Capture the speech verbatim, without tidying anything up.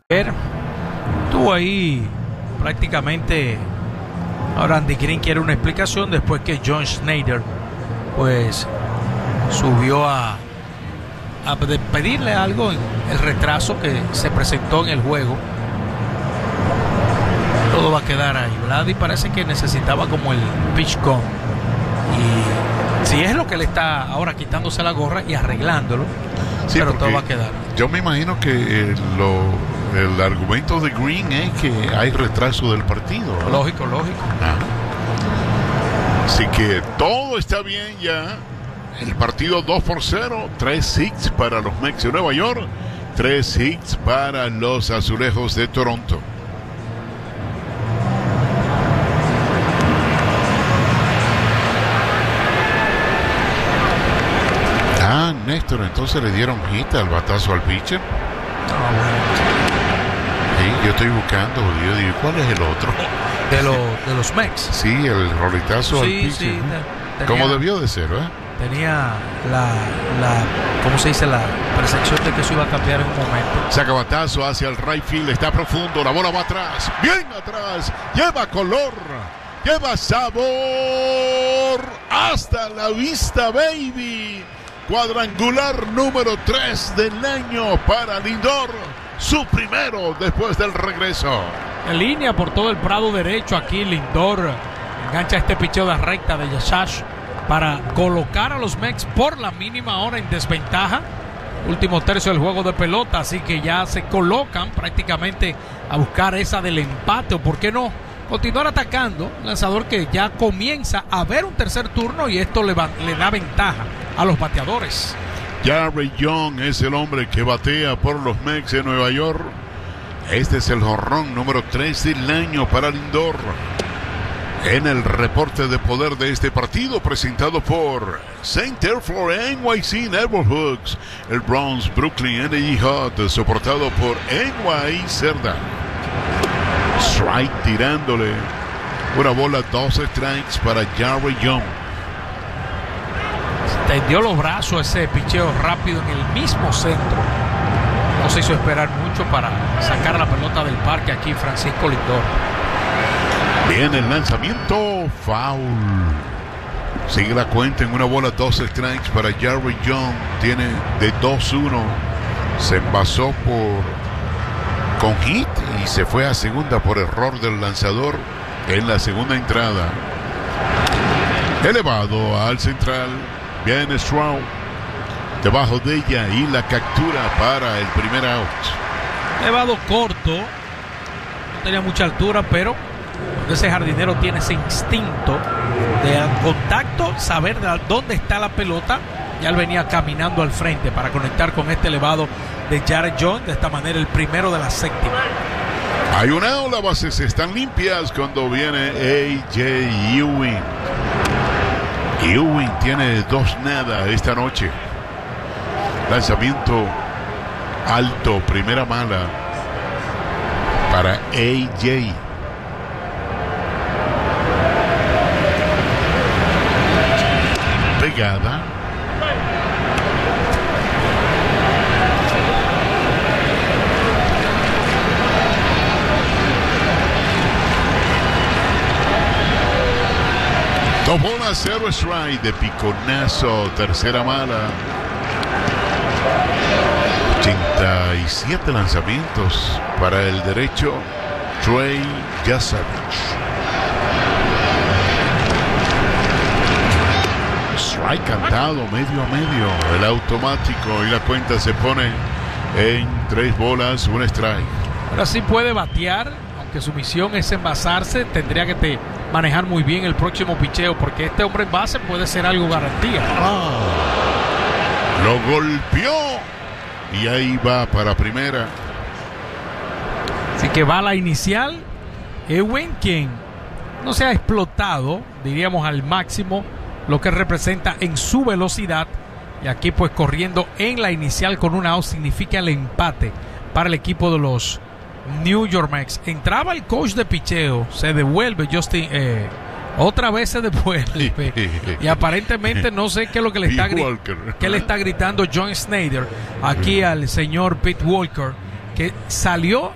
Estuvo ahí prácticamente. Ahora Andy Green quiere una explicación después que John Schneider pues subió a, a pedirle algo en el retraso que se presentó en el juego. Todo va a quedar ahí. Vladi parece que necesitaba como el pitch con, y si es lo que le está ahora quitándose la gorra y arreglándolo, sí, pero todo va a quedar. Yo me imagino que eh, lo, el argumento de Green es que hay retraso del partido, ¿no? Lógico, lógico. Ah. Así que todo está bien ya. El partido dos por cero, tres hits para los Mets de Nueva York, tres hits para los Azulejos de Toronto. Ah, Néstor, entonces le dieron hit al batazo al pitcher. Ah, bueno. Sí, yo estoy buscando, yo digo, ¿cuál es el otro? De, lo, de los Mets. Sí, el roletazo sí, al pitcher. Sí, te, tenía, como debió de ser, ¿eh? Tenía la, la, ¿cómo se dice? La percepción de que eso iba a cambiar en un momento. Saca batazo hacia el right field, está profundo, la bola va atrás, bien atrás, lleva color, lleva sabor, hasta la vista, baby. Cuadrangular número tres del año para Lindor, su primero después del regreso. En línea por todo el prado derecho, aquí Lindor engancha este picheo de recta de Yashash para colocar a los Mets por la mínima hora en desventaja. Último tercio del juego de pelota, así que ya se colocan prácticamente a buscar esa del empate, o por qué no continuar atacando. Un lanzador que ya comienza a ver un tercer turno y esto le, va, le da ventaja a los bateadores. Jarrett Young es el hombre que batea por los Mets de Nueva York. Este es el jonrón número tres del año para Lindor. En el reporte de poder de este partido presentado por Center for N Y C Neighborhoods, el Bronx Brooklyn Energy Hut, soportado por N Y Cerda. Strike tirándole una bola, dos strikes para Jarrett Young. Tendió los brazos ese picheo rápido en el mismo centro. No se hizo esperar mucho para sacar la pelota del parque aquí Francisco Lindor. Bien, el lanzamiento, foul. Sigue la cuenta en una bola, dos strikes para Jarrett Young. Tiene de dos uno. Se envasó por con hit y se fue a segunda por error del lanzador en la segunda entrada. Elevado al central. Bien, Stroud debajo de ella y la captura para el primer out. Elevado corto, no tenía mucha altura, pero ese jardinero tiene ese instinto de contacto, saber de dónde está la pelota. Ya él venía caminando al frente para conectar con este elevado de Jarrett Young. De esta manera el primero de la séptima. Hay un out, las bases están limpias cuando viene A J Ewing. Ewing tiene dos nada esta noche. Lanzamiento alto, primera mala para A J. Pegada. Dos bolas, cero strike de piconazo, tercera mala. ochenta y siete lanzamientos para el derecho, Trey Yasavich. Strike cantado, medio a medio, el automático, y la cuenta se pone en tres bolas, un strike. Ahora sí puede batear, aunque su misión es envasarse. Tendría que te manejar muy bien el próximo picheo, porque este hombre en base puede ser algo garantía. Ah, lo golpeó y ahí va para primera. Así que va la inicial. Ewing, quien no se ha explotado, diríamos al máximo, lo que representa en su velocidad, y aquí pues corriendo en la inicial con una out significa el empate para el equipo de los New York Mets. Entraba el coach de picheo, se devuelve Justin, eh, otra vez se devuelve y aparentemente no sé qué es lo que le está, gri- qué le está gritando John Schneider aquí al señor Pete Walker, que salió